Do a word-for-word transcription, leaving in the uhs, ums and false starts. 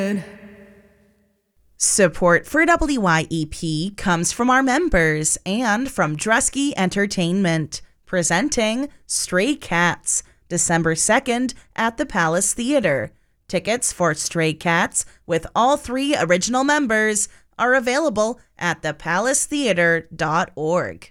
Support for W Y E P comes from our members and from Drusky Entertainment, presenting Stray Cats, December second at the Palace Theater. Tickets for Stray Cats with all three original members are available at the palace theater dot org.